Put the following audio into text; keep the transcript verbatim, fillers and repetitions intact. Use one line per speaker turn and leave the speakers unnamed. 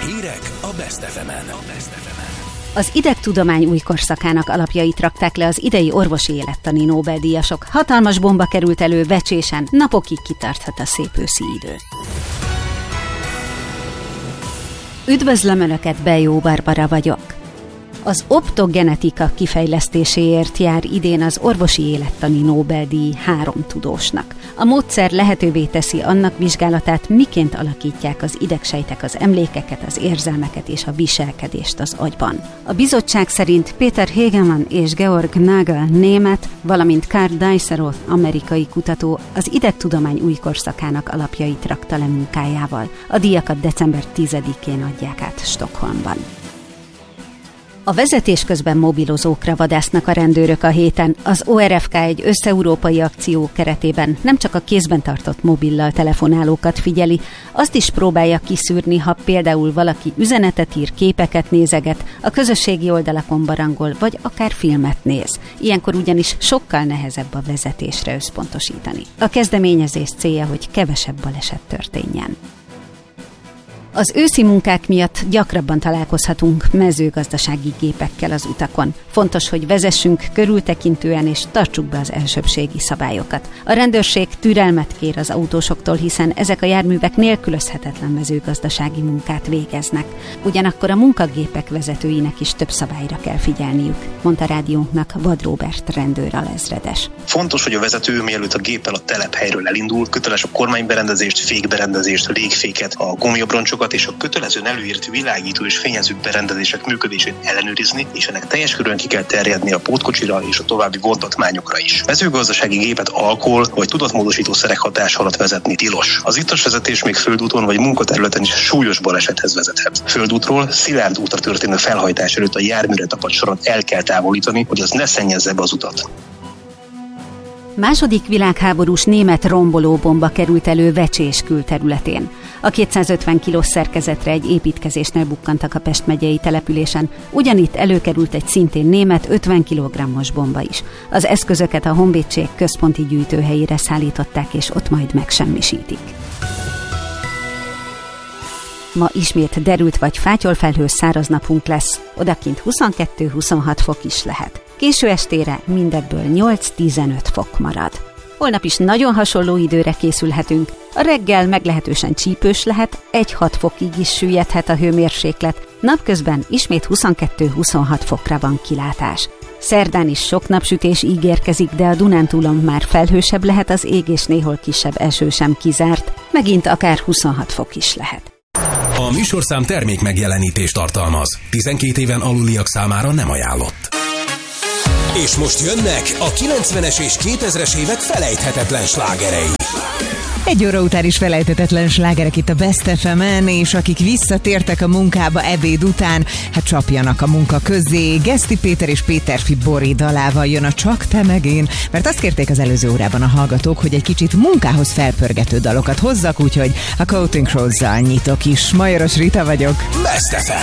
Hírek a Best ef emen.
Az idegtudomány új korszakának alapjait rakták le az idei orvosi élettani Nobel-díjasok. Hatalmas bomba került elő Vecsésen, napokig kitarthat a szép őszi idő. Üdvözlöm Önöket, Bejó Barbara vagyok. Az optogenetika kifejlesztéséért jár idén az orvosi élettani Nobel-díj három tudósnak. A módszer lehetővé teszi annak vizsgálatát, miként alakítják az idegsejtek az emlékeket, az érzelmeket és a viselkedést az agyban. A bizottság szerint Peter Hegemann és Georg Nagel német, valamint Karl Diceroth amerikai kutató az idegtudomány új korszakának alapjait rakta le munkájával. A díjakat december tizedikén adják át Stockholmban. A vezetés közben mobilozókra vadásznak a rendőrök a héten. Az o er ef ká egy összeurópai akció keretében nem csak a kézben tartott mobillal telefonálókat figyeli, azt is próbálja kiszűrni, ha például valaki üzenetet ír, képeket nézeget, a közösségi oldalakon barangol, vagy akár filmet néz. Ilyenkor ugyanis sokkal nehezebb a vezetésre összpontosítani. A kezdeményezés célja, hogy kevesebb baleset történjen. Az őszi munkák miatt gyakrabban találkozhatunk mezőgazdasági gépekkel az utakon. Fontos, hogy vezessünk körültekintően és tartsuk be az elsőbbségi szabályokat. A rendőrség türelmet kér az autósoktól, hiszen ezek a járművek nélkülözhetetlen mezőgazdasági munkát végeznek. Ugyanakkor a munkagépek vezetőinek is több szabályra kell figyelniük, mondta rádiónknak Vad Róbert rendőr alezredes.
Fontos, hogy a vezető, mielőtt a géppel a telephelyről elindul, köteles a kormányberendezést, fékberendezést, a légféket, a gumiabroncsokat és a kötelezően előírt világító és fényező berendezések működését ellenőrizni, és ennek teljes körülön ki kell terjedni a pótkocsira és a további vontatmányokra is. Mezőgazdasági gépet alkohol vagy tudatmódosító szerek hatás alatt vezetni tilos. Az ittas vezetés még földúton vagy munkaterületen is súlyos balesethez vezethet. Földútról szilárd útra történő felhajtás előtt a járműre tapadt sarat el kell távolítani, hogy az ne szennyezze be az utat.
Második világháborús német rombolóbomba került elő Vecsés külterületén. A kétszázötven kilós szerkezetre egy építkezésnél bukkantak a Pest megyei településen, ugyanitt előkerült egy szintén német ötven kilogrammos bomba is. Az eszközöket a honvédség központi gyűjtőhelyére szállították, és ott majd megsemmisítik. Ma ismét derült vagy fátyolfelhős száraz napunk lesz, odakint huszonkettő-huszonhat fok is lehet. Késő estére mindebből nyolc-tizenöt fok marad. Holnap is nagyon hasonló időre készülhetünk. A reggel meglehetősen csípős lehet, egy-hat fokig is süllyedhet a hőmérséklet, napközben ismét huszonkettő-huszonhat fokra van kilátás. Szerdán is sok napsütés ígérkezik, de a Dunántúlon már felhősebb lehet az ég, és néhol kisebb eső sem kizárt, megint akár huszonhat fok is lehet.
A műsorszám termék megjelenítést tartalmaz. tizenkét éven aluliak számára nem ajánlott. És most jönnek a kilencvenes és kétezres évek felejthetetlen slágerei.
Egy óra után is felejthetetlen slágerek itt a Best ef emen, és akik visszatértek a munkába ebéd után, hát csapjanak a munka közé. Geszti Péter és Péterfi Bori dalával jön a Csak te meg én, mert azt kérték az előző órában a hallgatók, hogy egy kicsit munkához felpörgető dalokat hozzak, úgyhogy a Counting Crows-zal nyitok is. Majoros Rita vagyok.
Best ef em.